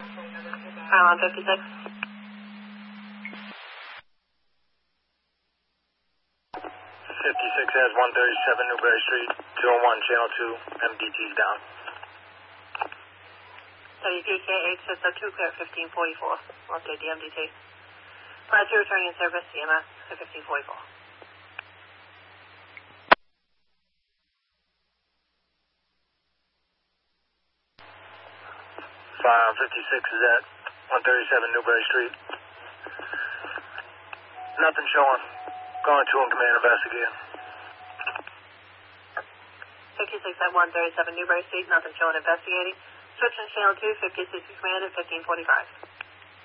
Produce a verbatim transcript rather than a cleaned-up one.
Pylon fifty-six. fifty-six has one thirty-seven Newberry Street, two oh one, Channel two, M D T's down. W P K H six oh two, clear at fifteen forty-four. We'll update the M D T. Prior to returning in service, C M S at fifteen forty-four. Pylon fifty-six is at one thirty-seven Newberry Street. Nothing showing. Going to and command investigating. fifty-six at one thirty-seven Newberry Street, nothing showing investigating. Switching channel two, fifty-six command at fifteen forty-five.